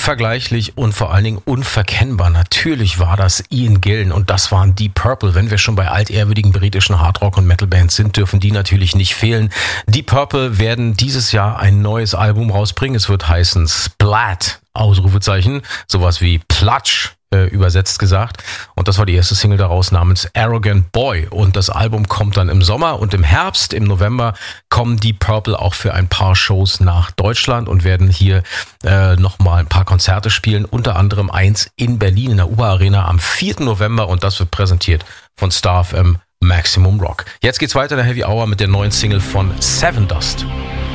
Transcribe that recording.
unvergleichlich und vor allen Dingen unverkennbar. Natürlich war das Ian Gillan und das waren Deep Purple. Wenn wir schon bei altehrwürdigen britischen Hardrock- und Metalbands sind, dürfen die natürlich nicht fehlen. Deep Purple werden dieses Jahr ein neues Album rausbringen. Es wird heißen Splat, Ausrufezeichen, sowas wie Platsch. Übersetzt gesagt. Und das war die erste Single daraus namens Arrogant Boy. Und das Album kommt dann im Sommer und im Herbst, im November, kommen Deep Purple auch für ein paar Shows nach Deutschland und werden hier nochmal ein paar Konzerte spielen. Unter anderem eins in Berlin in der UBA Arena am 4. November und das wird präsentiert von Star FM Maximum Rock. Jetzt geht's weiter in der Heavy Hour mit der neuen Single von Sevendust.